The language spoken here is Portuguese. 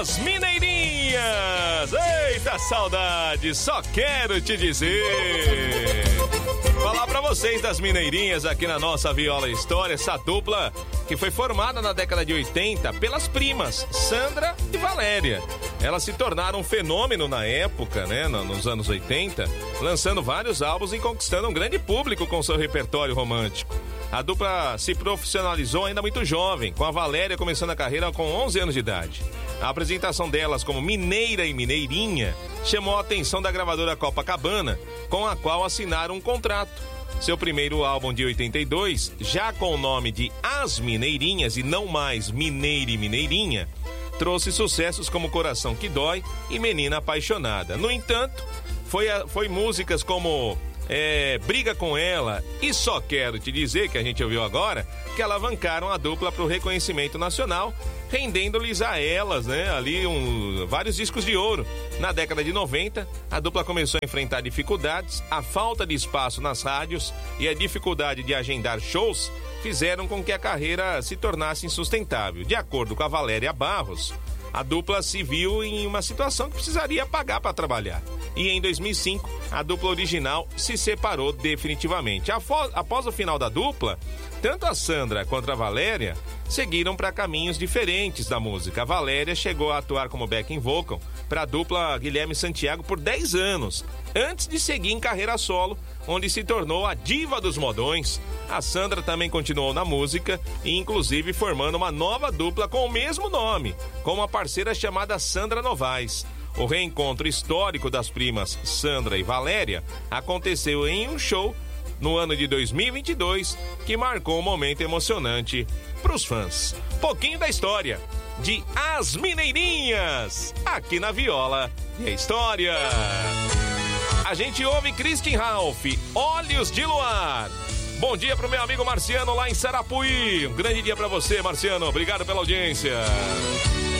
As Mineirinhas! Eita saudade, só quero te dizer. Falar pra vocês das Mineirinhas aqui na nossa Viola História, essa dupla que foi formada na década de 80 pelas primas Sandra e Valéria. Elas se tornaram um fenômeno na época, né, nos anos 80, lançando vários álbuns e conquistando um grande público com seu repertório romântico. A dupla se profissionalizou ainda muito jovem, com a Valéria começando a carreira com 11 anos de idade. A apresentação delas como Mineira e Mineirinha chamou a atenção da gravadora Copacabana, com a qual assinaram um contrato. Seu primeiro álbum de 82, já com o nome de As Mineirinhas e não mais Mineira e Mineirinha, trouxe sucessos como Coração que Dói e Menina Apaixonada. No entanto, foi músicas como Briga com Ela e Só Quero Te Dizer, que a gente ouviu agora, que alavancaram a dupla para o reconhecimento nacional, rendendo-lhes a elas, né, ali vários discos de ouro. Na década de 90, a dupla começou a enfrentar dificuldades, a falta de espaço nas rádios e a dificuldade de agendar shows fizeram com que a carreira se tornasse insustentável. De acordo com a Valéria Barros, a dupla se viu em uma situação que precisaria pagar para trabalhar. E em 2005, a dupla original se separou definitivamente. Após o final da dupla, tanto a Sandra quanto a Valéria seguiram para caminhos diferentes da música. A Valéria chegou a atuar como backing vocal para a dupla Guilherme Santiago por 10 anos, antes de seguir em carreira solo, onde se tornou a diva dos modões. A Sandra também continuou na música e inclusive formando uma nova dupla com o mesmo nome, com uma parceira chamada Sandra Novaes. O reencontro histórico das primas Sandra e Valéria aconteceu em um show no ano de 2022, que marcou um momento emocionante para os fãs. Pouquinho da história de As Mineirinhas, aqui na Viola e a História. A gente ouve Christian Ralph, Olhos de Luar. Bom dia pro meu amigo Marciano lá em Sarapuí. Um grande dia para você, Marciano. Obrigado pela audiência.